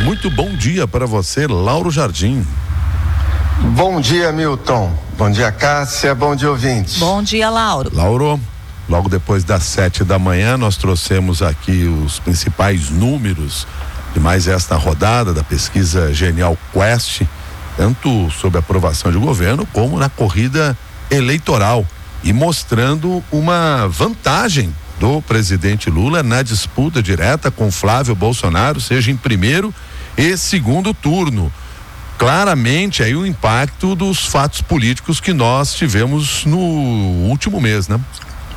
Muito bom dia para você, Lauro Jardim. Bom dia, Milton. Bom dia, Cássia. Bom dia, ouvintes. Bom dia, Lauro. Lauro, logo depois das 7 da manhã, nós trouxemos aqui os principais números de mais esta rodada da pesquisa Genial Quest, tanto sobre a aprovação de governo como na corrida eleitoral, e mostrando uma vantagem do presidente Lula na disputa direta com Flávio Bolsonaro, seja em primeiro e segundo turno. Claramente aí o impacto dos fatos políticos que nós tivemos no último mês, né?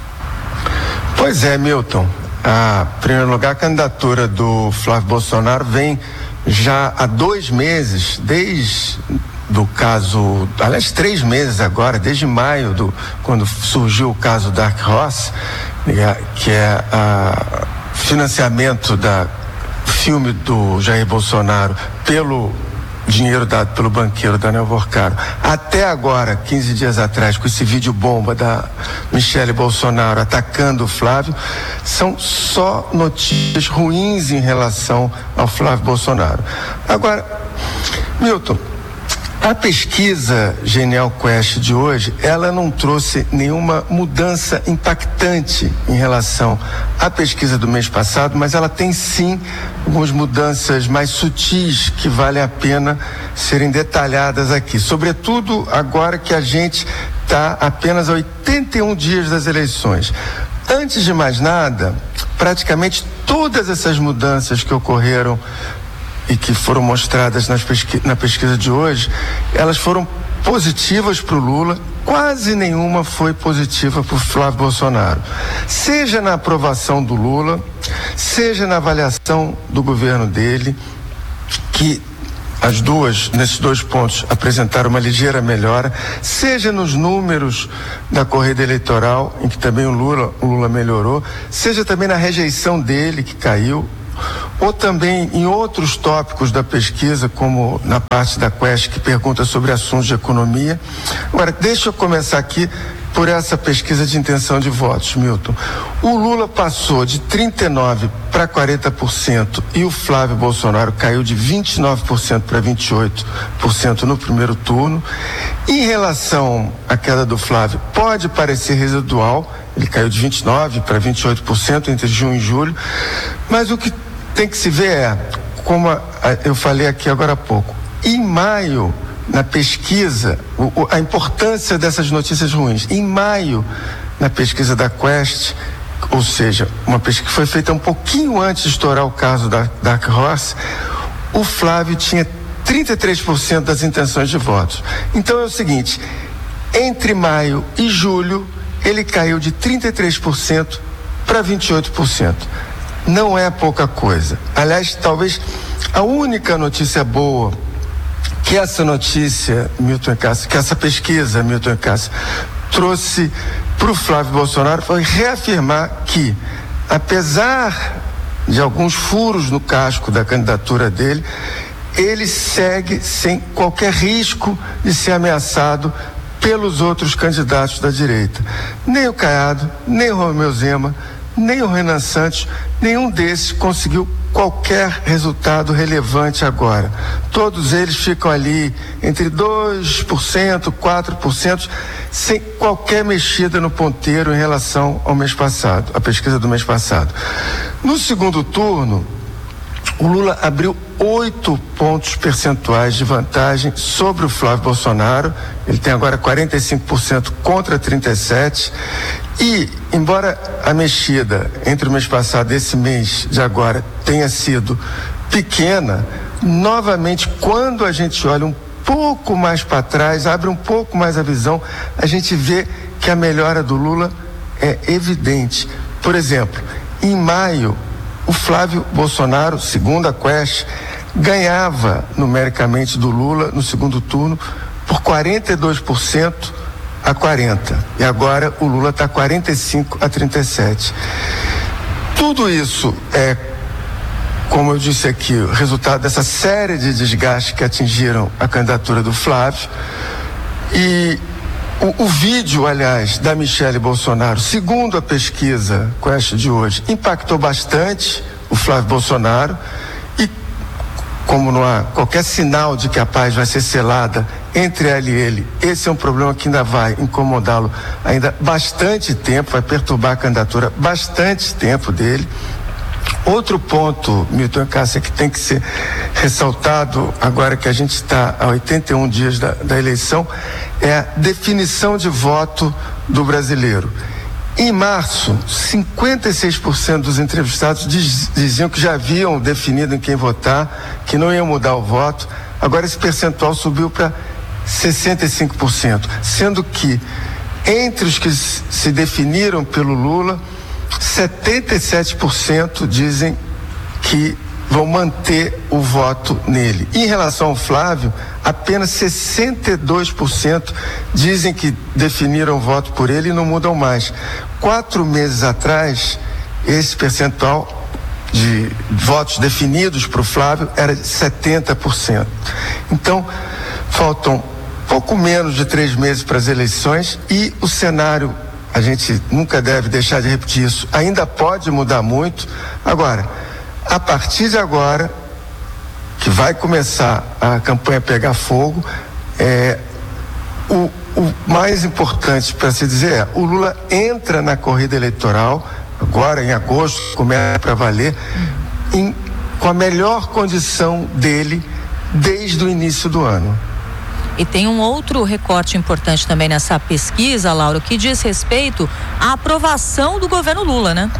Pois é, Milton. Em primeiro lugar, a candidatura do Flávio Bolsonaro vem já há 2 meses, desde do caso, aliás, 3 meses agora, desde maio, quando surgiu o caso Dark Horse, que é financiamento da filme do Jair Bolsonaro pelo dinheiro dado pelo banqueiro Daniel Vorcaro. Até agora, 15 dias atrás, com esse vídeo bomba da Michele Bolsonaro atacando o Flávio, são só notícias ruins em relação ao Flávio Bolsonaro. Agora, Milton, a pesquisa Genial Quest de hoje, ela não trouxe nenhuma mudança impactante em relação à pesquisa do mês passado, mas ela tem sim algumas mudanças mais sutis que vale a pena serem detalhadas aqui, sobretudo agora que a gente está apenas a 81 dias das eleições. Antes de mais nada, praticamente todas essas mudanças que ocorreram e que foram mostradas na pesquisa de hoje, elas foram positivas para o Lula, quase nenhuma foi positiva para o Flávio Bolsonaro. Seja na aprovação do Lula, seja na avaliação do governo dele, que nesses 2 pontos, apresentaram uma ligeira melhora, seja nos números da corrida eleitoral, em que também o Lula melhorou, seja também na rejeição dele, que caiu, ou também em outros tópicos da pesquisa, como na parte da Quest, que pergunta sobre assuntos de economia. Agora, deixa eu começar aqui por essa pesquisa de intenção de votos, Milton. O Lula passou de 39% para 40% e o Flávio Bolsonaro caiu de 29% para 28% no primeiro turno. Em relação à queda do Flávio, pode parecer residual, ele caiu de 29% para 28% entre junho e julho, mas o que tem que se ver é, como eu falei aqui agora há pouco, em maio, na pesquisa, a importância dessas notícias ruins. Em maio, na pesquisa da Quest, ou seja, uma pesquisa que foi feita um pouquinho antes de estourar o caso da Dark Horse, o Flávio tinha 33% das intenções de votos. Então é o seguinte, entre maio e julho, ele caiu de 33% para 28%. Não é pouca coisa. Aliás, talvez a única notícia boa que essa notícia, Milton e Cássia, que essa pesquisa, Milton e Cássia, trouxe para o Flávio Bolsonaro foi reafirmar que, apesar de alguns furos no casco da candidatura dele, ele segue sem qualquer risco de ser ameaçado pelos outros candidatos da direita. Nem o Caiado, nem o Romeu Zema, nem o Renan Santos, nenhum desses conseguiu qualquer resultado relevante agora. Todos eles ficam ali entre 2%, 4%, sem qualquer mexida no ponteiro em relação ao mês passado, a pesquisa do mês passado. No segundo turno, o Lula abriu 8 pontos percentuais de vantagem sobre o Flávio Bolsonaro. Ele tem agora 45% contra 37%. E, embora a mexida entre o mês passado e esse mês de agora tenha sido pequena, novamente, quando a gente olha um pouco mais para trás, abre um pouco mais a visão, a gente vê que a melhora do Lula é evidente. Por exemplo, em maio, o Flávio Bolsonaro, segundo a Quest, ganhava numericamente do Lula no segundo turno por 42% a 40%. E agora o Lula está 45% a 37%. Tudo isso é, como eu disse aqui, o resultado dessa série de desgastes que atingiram a candidatura do Flávio. E o vídeo, aliás, da Michele Bolsonaro, segundo a pesquisa Quest de hoje, impactou bastante o Flávio Bolsonaro. E como não há qualquer sinal de que a paz vai ser selada entre ela e ele, esse é um problema que ainda vai incomodá-lo ainda bastante tempo, vai perturbar a candidatura bastante tempo dele. Outro ponto, Milton e Cássia, que tem que ser ressaltado agora que a gente está a 81 dias da eleição, é a definição de voto do brasileiro. Em março, 56% dos entrevistados diziam que já haviam definido em quem votar, que não iam mudar o voto. Agora esse percentual subiu para 65%, sendo que entre os que se definiram pelo Lula, 77% dizem que vão manter o voto nele. Em relação ao Flávio, apenas 62% dizem que definiram o voto por ele e não mudam mais. 4 meses atrás, esse percentual de votos definidos para o Flávio era de 70%. Então, faltam pouco menos de 3 meses para as eleições e o cenário, a gente nunca deve deixar de repetir isso, ainda pode mudar muito. Agora, a partir de agora, que vai começar a campanha pegar fogo, o mais importante para se dizer é, o Lula entra na corrida eleitoral, agora em agosto, começa para valer, com a melhor condição dele desde o início do ano. E tem um outro recorte importante também nessa pesquisa, Lauro, que diz respeito à aprovação do governo Lula, né?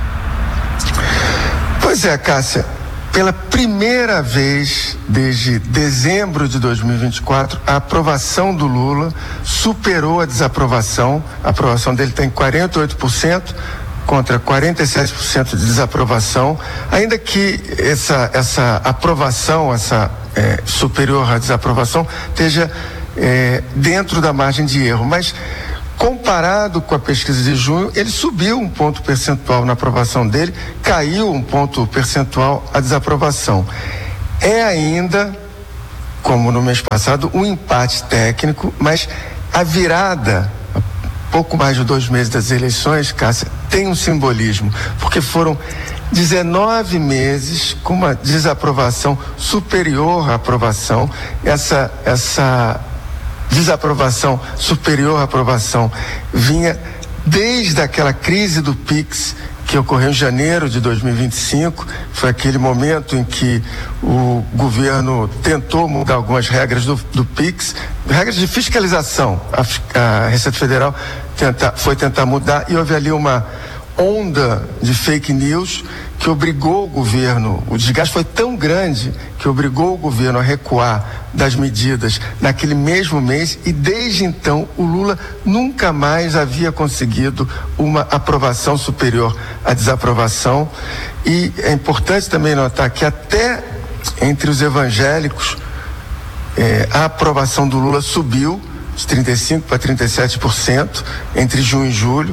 Pois é, Cássia, pela primeira vez desde dezembro de 2024, a aprovação do Lula superou a desaprovação. A aprovação dele está em 48% contra 47% de desaprovação, ainda que essa aprovação, superior à desaprovação, esteja dentro da margem de erro, mas comparado com a pesquisa de junho, ele subiu um ponto percentual na aprovação dele, caiu um ponto percentual a desaprovação. É ainda, como no mês passado, um empate técnico, mas a virada, pouco mais de 2 meses das eleições, Cássia, tem um simbolismo, porque foram 19 meses com uma desaprovação superior à aprovação. Essa desaprovação superior à aprovação vinha desde aquela crise do PIX que ocorreu em janeiro de 2025, foi aquele momento em que o governo tentou mudar algumas regras do PIX, regras de fiscalização. A Receita Federal foi tentar mudar e houve ali uma onda de fake news que obrigou o governo, o desgaste foi tão grande que obrigou o governo a recuar das medidas naquele mesmo mês, e desde então o Lula nunca mais havia conseguido uma aprovação superior à desaprovação. E é importante também notar que até entre os evangélicos a aprovação do Lula subiu de 35% para 37% entre junho e julho.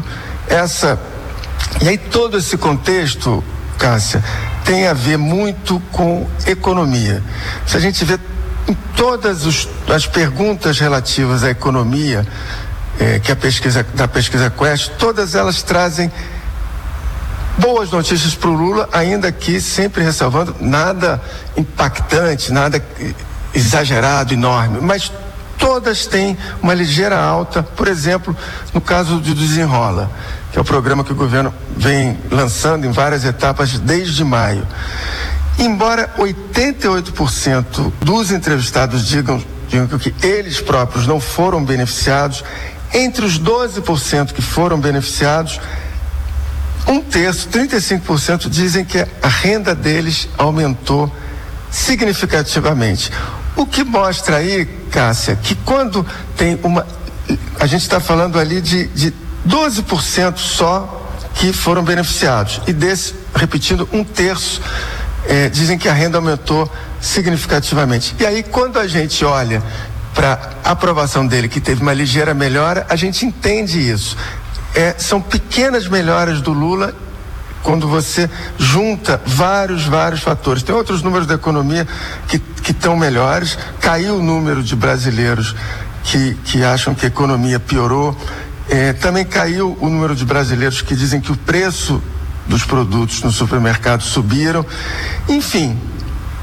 E aí todo esse contexto, Cássia, tem a ver muito com economia. Se a gente vê em todas as perguntas relativas à economia, que da pesquisa Quest, todas elas trazem boas notícias para o Lula, ainda que sempre ressalvando nada impactante, nada exagerado, enorme, mas todas têm uma ligeira alta. Por exemplo, no caso do Desenrola, que é o programa que o governo vem lançando em várias etapas desde maio. Embora 88% dos entrevistados digam que eles próprios não foram beneficiados, entre os 12% que foram beneficiados, 1/3, 35%, dizem que a renda deles aumentou significativamente. O que mostra aí, Cássia, que quando tem a gente está falando ali de 12% só que foram beneficiados, e desse, repetindo, 1/3 dizem que a renda aumentou significativamente. E aí, quando a gente olha para a aprovação dele, que teve uma ligeira melhora, a gente entende isso. São pequenas melhoras do Lula quando você junta vários fatores. Tem outros números da economia que estão melhores. Caiu o número de brasileiros que acham que a economia piorou. Também caiu o número de brasileiros que dizem que o preço dos produtos no supermercado subiram. Enfim,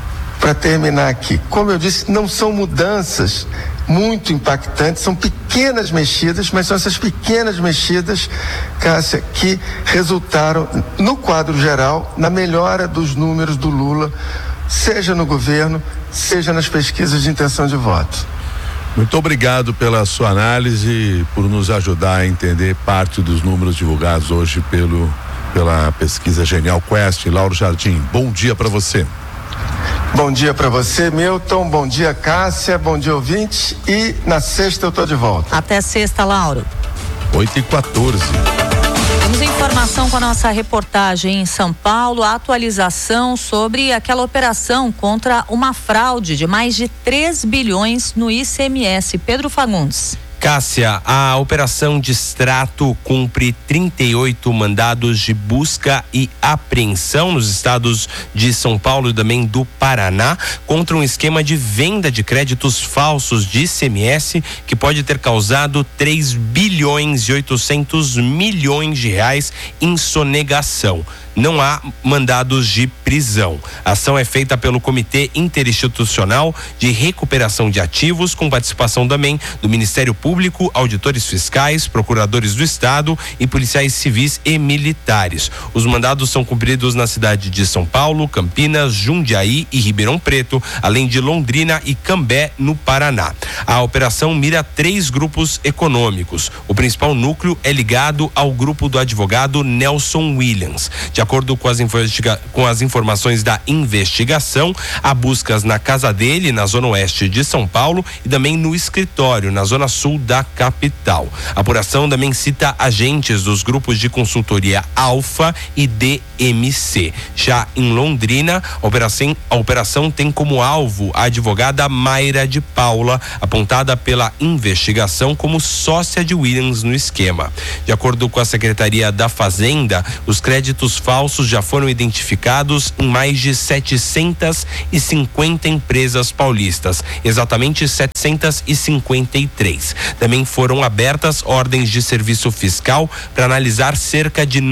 para terminar aqui, como eu disse, não são mudanças muito impactantes, são pequenas mexidas, mas são essas pequenas mexidas, Cássia, que resultaram, no quadro geral, na melhora dos números do Lula, seja no governo, seja nas pesquisas de intenção de voto. Muito obrigado pela sua análise, por nos ajudar a entender parte dos números divulgados hoje pela pesquisa Genial Quest. Lauro Jardim, bom dia para você. Bom dia para você, Milton. Bom dia, Cássia. Bom dia, ouvintes. E na sexta eu tô de volta. Até sexta, Lauro. 8h14. Temos informação com a nossa reportagem em São Paulo, a atualização sobre aquela operação contra uma fraude de mais de 3 bilhões no ICMS. Pedro Fagundes. Cássia, a operação Distrato cumpre 38 mandados de busca e apreensão nos estados de São Paulo e também do Paraná contra um esquema de venda de créditos falsos de ICMS que pode ter causado 3 bilhões e 800 milhões de reais em sonegação. Não há mandados de prisão. A ação é feita pelo Comitê Interinstitucional de Recuperação de Ativos, com participação também do Ministério Público, auditores fiscais, procuradores do Estado e policiais civis e militares. Os mandados são cumpridos na cidade de São Paulo, Campinas, Jundiaí e Ribeirão Preto, além de Londrina e Cambé, no Paraná. A operação mira 3 grupos econômicos. O principal núcleo é ligado ao grupo do advogado Nelson Williams. De acordo com as informações da investigação, há buscas na casa dele, na zona oeste de São Paulo, e também no escritório, na zona sul da capital. A apuração também cita agentes dos grupos de consultoria Alfa e DMC. Já em Londrina, a operação tem como alvo a advogada Mayra de Paula, apontada pela investigação como sócia de Williams no esquema. De acordo com a Secretaria da Fazenda, os créditos falsos já foram identificados em mais de 750 empresas paulistas, exatamente 753. Também foram abertas ordens de serviço fiscal para analisar cerca de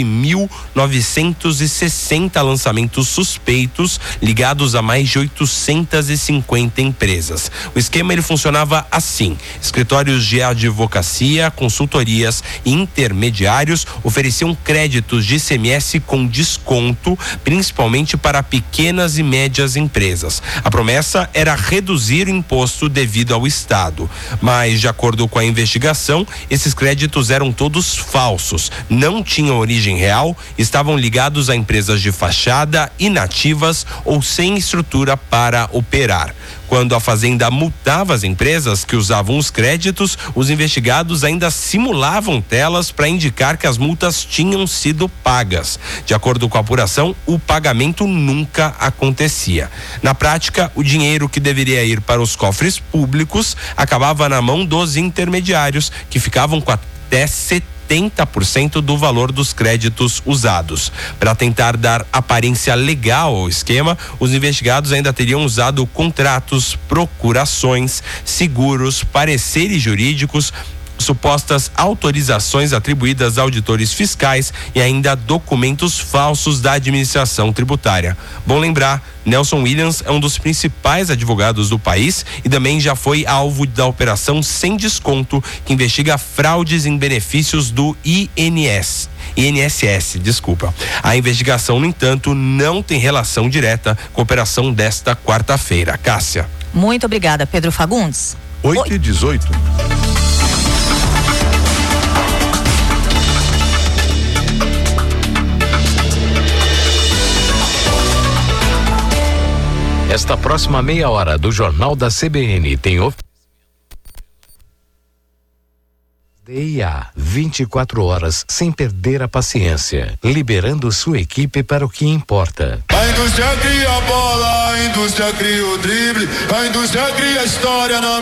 9.960 lançamentos suspeitos ligados a mais de 850 empresas. O esquema ele funcionava assim: escritórios de advocacia, consultorias e intermediários ofereciam créditos de ICMS com desconto, principalmente para pequenas e médias empresas. A promessa era reduzir o imposto devido ao Estado, mas de acordo com a investigação, esses créditos eram todos falsos, não tinham origem real, estavam ligados a empresas de fachada, inativas ou sem estrutura para operar. Quando a Fazenda multava as empresas que usavam os créditos, os investigados ainda simulavam telas para indicar que as multas tinham sido pagas. De acordo com a apuração, o pagamento nunca acontecia. Na prática, o dinheiro que deveria ir para os cofres públicos acabava na mão dos intermediários, que ficavam com até 70% do valor dos créditos usados. Para tentar dar aparência legal ao esquema, os investigados ainda teriam usado contratos, procurações, seguros, pareceres jurídicos, supostas autorizações atribuídas a auditores fiscais e ainda documentos falsos da administração tributária. Bom lembrar, Nelson Williams é um dos principais advogados do país e também já foi alvo da operação Sem Desconto, que investiga fraudes em benefícios do INSS. A investigação, no entanto, não tem relação direta com a operação desta quarta-feira. Cássia. Muito obrigada, Pedro Fagundes. 8h18. Esta próxima meia hora do Jornal da CBN tem DIA 24 horas sem perder a paciência, liberando sua equipe para o que importa. A indústria cria a bola, a indústria cria o drible, a indústria cria a história na